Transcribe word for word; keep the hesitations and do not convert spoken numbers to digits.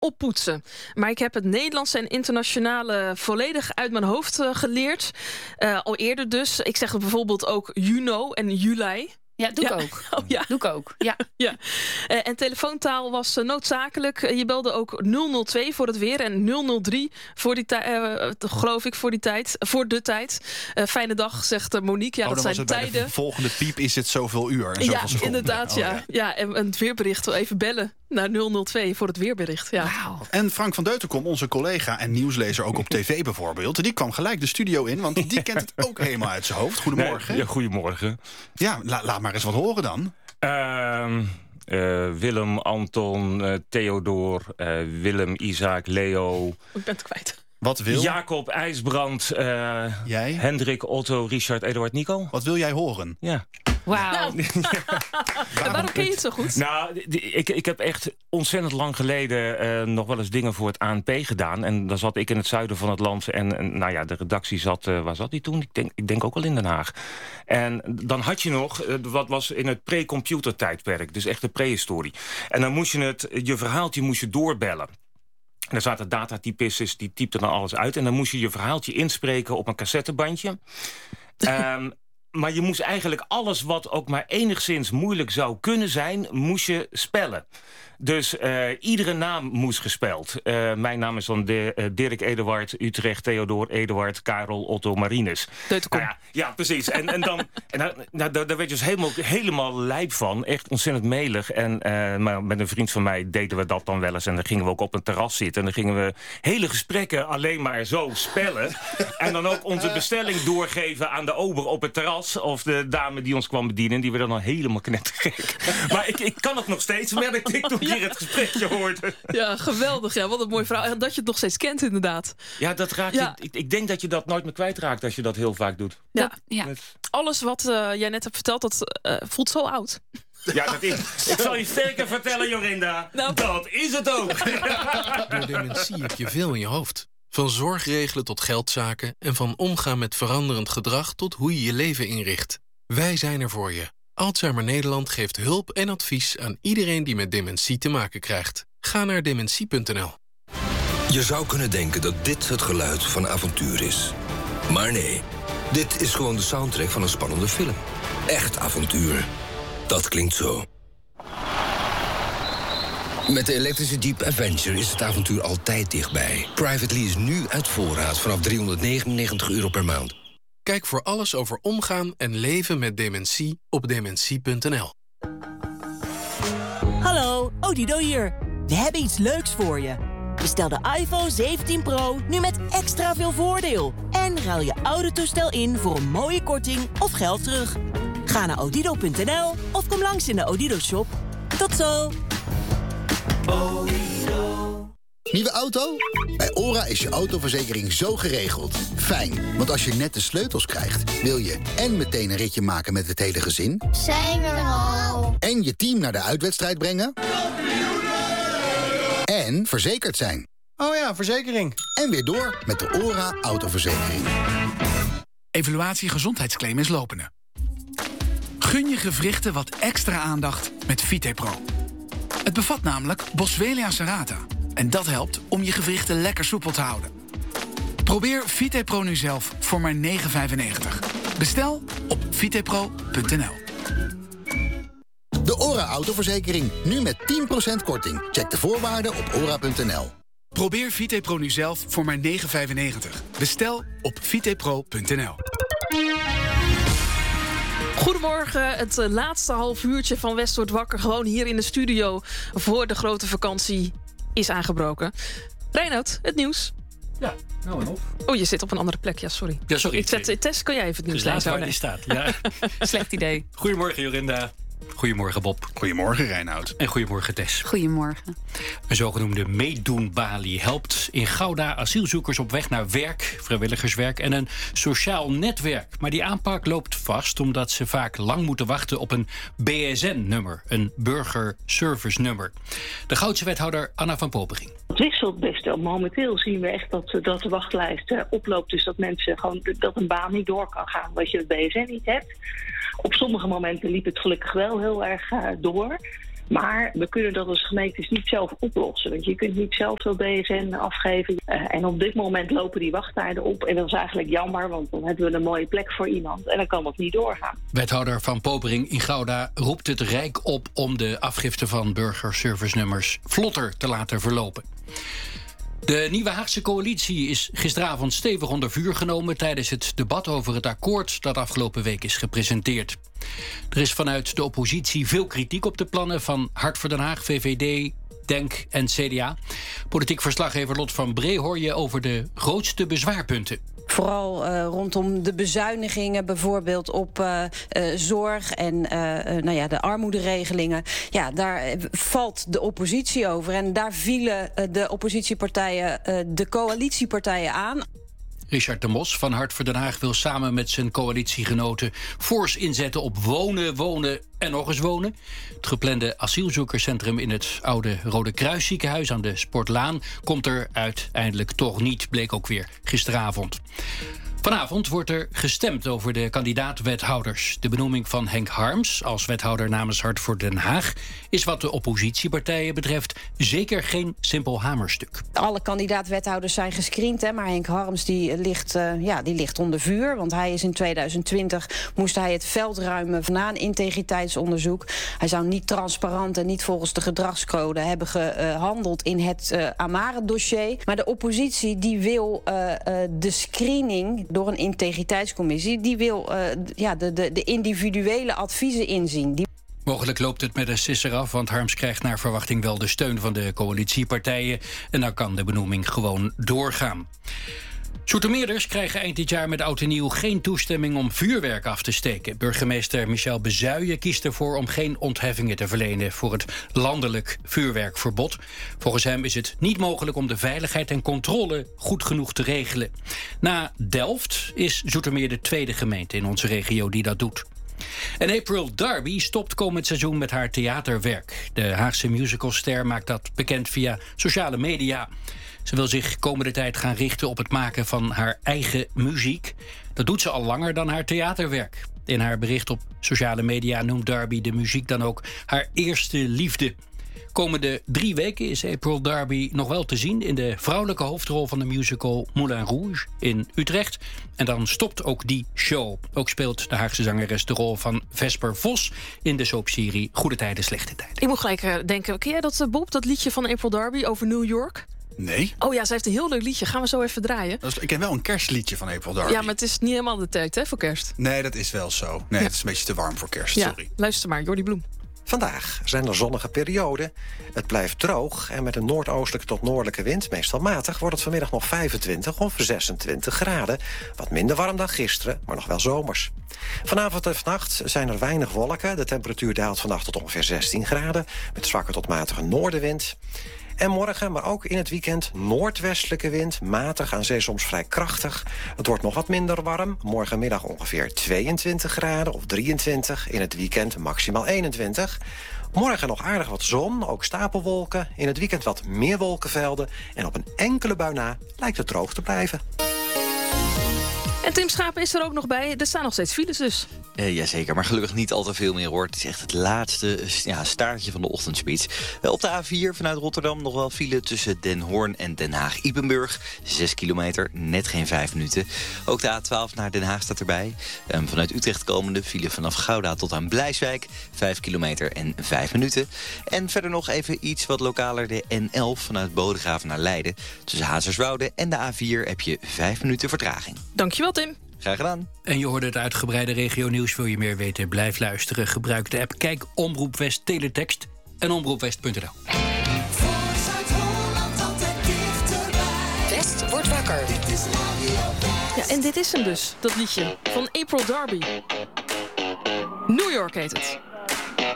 oppoetsen. Maar ik heb het Nederlands en internationale volledig uit mijn hoofd uh, geleerd. Uh, al eerder dus. Ik zeg bijvoorbeeld ook Juno en Juli. Ja, doe ja. ik ook. Oh, ja. Doe ik ook, ja. ja. Uh, en telefoontaal was uh, noodzakelijk. Uh, je belde ook nul nul twee voor het weer en nul nul drie voor die tijd, uh, geloof ik, voor die tijd, voor de tijd. Uh, fijne dag, zegt uh, Monique. Ja, oh, dat zijn tijden. Bij de volgende piep is het zoveel uur en ja, zoveel seconden. Inderdaad, oh, ja. ja. ja. En het weerbericht, even bellen naar nul nul twee voor het weerbericht. Ja. Wow. En Frank van Deutenkom, onze collega en nieuwslezer ook op tv bijvoorbeeld, die kwam gelijk de studio in, want die kent het ook helemaal uit zijn hoofd. Goedemorgen. Nee, ja, goedemorgen. Ja, la, laat maar eens wat horen dan. Uh, uh, Willem, Anton, uh, Theodor, uh, Willem, Isaac, Leo. Ik ben het kwijt. Wat wil? Jacob, IJsbrand, uh, jij? Hendrik, Otto, Richard, Eduard, Nico. Wat wil jij horen? Ja. Wauw. Nou, waarom, waarom ken je het zo goed? Nou, ik, ik heb echt ontzettend lang geleden uh, nog wel eens dingen voor het A N P gedaan. En dan zat ik in het zuiden van het land. En, en nou ja, de redactie zat, uh, waar zat die toen? Ik denk, ik denk ook wel in Den Haag. En dan had je nog, uh, wat was in het pre-computer tijdperk. Dus echt de prehistorie. En dan moest je het, je verhaaltje moest je doorbellen. En er zaten datatypistes, die typten dan alles uit. En dan moest je je verhaaltje inspreken op een cassettebandje. um, Maar je moest eigenlijk alles wat ook maar enigszins moeilijk zou kunnen zijn, moest je spellen. Dus uh, iedere naam moest gespeld. Uh, mijn naam is dan de, uh, Dirk Eduard, Utrecht, Theodor, Eduard, Karel, Otto, Marinus. Nou ja, ja, precies. En, en, dan, en dan, nou, daar, daar werd je dus helemaal, helemaal lijp van. Echt ontzettend melig. En uh, maar met een vriend van mij deden we dat dan wel eens. En dan gingen we ook op een terras zitten. En dan gingen we hele gesprekken alleen maar zo spellen. En dan ook onze bestelling doorgeven aan de ober op het terras. Of de dame die ons kwam bedienen. Die werd dan al helemaal knettergek. Maar ik, ik kan het nog steeds, merkte ik toen ik hier het gesprekje hoorde. Ja, geweldig. Ja, wat een mooi verhaal. En dat je het nog steeds kent, inderdaad. Ja, dat raakt ja. je, ik, ik denk dat je dat nooit meer kwijtraakt als je dat heel vaak doet. Ja, dat, ja. Alles wat uh, jij net hebt verteld, dat uh, voelt zo oud. Ja, dat is. Ik zal je sterker vertellen, Jorinda. Nou. Dat is het ook. Door dementie heb je veel in je hoofd. Van zorgregelen tot geldzaken en van omgaan met veranderend gedrag tot hoe je je leven inricht. Wij zijn er voor je. Alzheimer Nederland geeft hulp en advies aan iedereen die met dementie te maken krijgt. Ga naar dementie punt n l. Je zou kunnen denken dat dit het geluid van avontuur is. Maar nee, dit is gewoon de soundtrack van een spannende film. Echt avontuur. Dat klinkt zo. Met de elektrische Jeep Avenger is het avontuur altijd dichtbij. Privately is nu uit voorraad vanaf driehonderdnegenennegentig euro per maand. Kijk voor alles over omgaan en leven met dementie op dementie punt n l. Hallo, Odido hier. We hebben iets leuks voor je. Bestel de iPhone zeventien Pro nu met extra veel voordeel. En ruil je oude toestel in voor een mooie korting of geld terug. Ga naar odido punt n l of kom langs in de Odido shop. Tot zo! Nieuwe auto? Bij OHRA is je autoverzekering zo geregeld. Fijn, want als je net de sleutels krijgt, wil je en meteen een ritje maken met het hele gezin. Zijn we er al? En je team naar de uitwedstrijd brengen. En verzekerd zijn. Oh ja, verzekering. En weer door met de OHRA autoverzekering. Evaluatie gezondheidsclaim is lopende. Gun je gewrichten wat extra aandacht met VitePro. Het bevat namelijk Boswellia serrata. En dat helpt om je gewrichten lekker soepel te houden. Probeer VitePro nu zelf voor maar negen vijfennegentig. Bestel op vitepro punt n l. De OHRA autoverzekering, nu met tien procent korting. Check de voorwaarden op ora punt n l. Probeer VitePro nu zelf voor maar negen vijfennegentig. Bestel op vitepro punt n l. Goedemorgen, het uh, laatste half uurtje van West wordt wakker. Gewoon hier in de studio voor de grote vakantie is aangebroken. Reinoud, het nieuws. Ja, nou en op. Oh, je zit op een andere plek, ja, sorry. Ja, sorry. Ik zet, Tess, kan jij even het nieuws dus lezen? waar die staat. Ja. Slecht idee. Goedemorgen, Jorinda. Goedemorgen, Bob. Goedemorgen, Reinoud. En goedemorgen, Tess. Goedemorgen. Een zogenoemde meedoen-balie helpt in Gouda asielzoekers op weg naar werk, vrijwilligerswerk en een sociaal netwerk. Maar die aanpak loopt vast omdat ze vaak lang moeten wachten op een B S N-nummer, een burgerservice-nummer. De Goudse wethouder Anna van Popering. Het wisselt best wel. Momenteel zien we echt dat, dat de wachtlijst uh, oploopt. Dus dat mensen gewoon dat een baan niet door kan gaan, omdat je het B S N niet hebt. Op sommige momenten liep het gelukkig wel heel erg uh, door. Maar we kunnen dat als gemeentes niet zelf oplossen. Want je kunt niet zelf zo'n B S N afgeven. Uh, en op dit moment lopen die wachttijden op. En dat is eigenlijk jammer, want dan hebben we een mooie plek voor iemand. En dan kan dat niet doorgaan. Wethouder Van Popering in Gouda roept het Rijk op om de afgifte van burgerservice-nummers vlotter te laten verlopen. De nieuwe Haagse coalitie is gisteravond stevig onder vuur genomen tijdens het debat over het akkoord dat afgelopen week is gepresenteerd. Er is vanuit de oppositie veel kritiek op de plannen van Hart voor Den Haag, V V D, Denk en C D A. Politiek verslaggever Lot van Bree hoor je over de grootste bezwaarpunten. Vooral uh, rondom de bezuinigingen, bijvoorbeeld op uh, uh, zorg en uh, uh, nou ja, de armoederegelingen. Ja, daar valt de oppositie over. En daar vielen uh, de oppositiepartijen, uh, de coalitiepartijen aan. Richard de Mos van Hart voor Den Haag wil samen met zijn coalitiegenoten fors inzetten op wonen, wonen en nog eens wonen. Het geplande asielzoekerscentrum in het oude Rode Kruis ziekenhuis aan de Sportlaan komt er uiteindelijk toch niet, bleek ook weer gisteravond. Vanavond wordt er gestemd over de kandidaat-wethouders. De benoeming van Henk Harms als wethouder namens Hart voor Den Haag is wat de oppositiepartijen betreft zeker geen simpel hamerstuk. Alle kandidaat-wethouders zijn gescreend, hè, maar Henk Harms die ligt, uh, ja, die ligt onder vuur. Want hij is in tweeduizend twintig moest hij het veld ruimen na een integriteitsonderzoek. Hij zou niet transparant en niet volgens de gedragscode hebben gehandeld in het uh, Amare-dossier. Maar de oppositie die wil uh, uh, de screening door een integriteitscommissie, die wil uh, ja, de, de, de individuele adviezen inzien. Die... Mogelijk loopt het met een sisser af, want Harms krijgt naar verwachting wel de steun van de coalitiepartijen. En dan kan de benoeming gewoon doorgaan. Zoetermeerders krijgen eind dit jaar met oud en nieuw geen toestemming om vuurwerk af te steken. Burgemeester Michel Bezuijen kiest ervoor om geen ontheffingen te verlenen voor het landelijk vuurwerkverbod. Volgens hem is het niet mogelijk om de veiligheid en controle goed genoeg te regelen. Na Delft is Zoetermeer de tweede gemeente in onze regio die dat doet. En April Darby stopt komend seizoen met haar theaterwerk. De Haagse musicalster maakt dat bekend via sociale media. Ze wil zich komende tijd gaan richten op het maken van haar eigen muziek. Dat doet ze al langer dan haar theaterwerk. In haar bericht op sociale media noemt Darby de muziek dan ook haar eerste liefde. Komende drie weken is April Darby nog wel te zien in de vrouwelijke hoofdrol van de musical Moulin Rouge in Utrecht. En dan stopt ook die show. Ook speelt de Haagse zangeres de rol van Vesper Vos in de soapserie Goede Tijden, Slechte Tijden. Ik moet gelijk denken, ken jij dat, Bob, dat liedje van April Darby over New York? Nee. Oh ja, ze heeft een heel leuk liedje. Gaan we zo even draaien. Dat is, ik ken wel een kerstliedje van April Darby. Ja, maar het is niet helemaal de tijd hè, voor kerst. Nee, dat is wel zo. Nee, ja. Het is een beetje te warm voor kerst, ja, sorry. Luister maar, Jordi Bloem. Vandaag zijn er zonnige perioden. Het blijft droog en met een noordoostelijke tot noordelijke wind, meestal matig, wordt het vanmiddag nog vijfentwintig of zesentwintig graden. Wat minder warm dan gisteren, maar nog wel zomers. Vanavond en vannacht zijn er weinig wolken. De temperatuur daalt vannacht tot ongeveer zestien graden, met zwakke tot matige noordenwind. En morgen, maar ook in het weekend, noordwestelijke wind, matig, aan zee soms vrij krachtig. Het wordt nog wat minder warm. Morgenmiddag ongeveer tweeëntwintig graden of drieëntwintig. In het weekend maximaal eenentwintig. Morgen nog aardig wat zon, ook stapelwolken. In het weekend wat meer wolkenvelden. En op een enkele bui na lijkt het droog te blijven. En Tim Schapen is er ook nog bij. Er staan nog steeds files dus. Uh, jazeker, maar gelukkig niet al te veel meer hoor. Het is echt het laatste ja, staartje van de ochtendspits. Uh, op de A vier vanuit Rotterdam nog wel file tussen Den Hoorn en Den Haag-Ipenburg. Zes kilometer, net geen vijf minuten. Ook de A twaalf naar Den Haag staat erbij. Um, vanuit Utrecht komende file vanaf Gouda tot aan Blijswijk. Vijf kilometer en vijf minuten. En verder nog even iets wat lokaler, de N elf vanuit Bodegraven naar Leiden. Tussen Hazerswoude en de A vier heb je vijf minuten vertraging. Dankjewel, Tim. Graag gedaan. En je hoorde het uitgebreide regio-nieuws. Wil je meer weten? Blijf luisteren. Gebruik de app. Kijk Omroep West Teletext en omroepwest punt n l. West wordt wakker. Ja, en dit is hem dus, dat liedje van April Darby. New York heet het.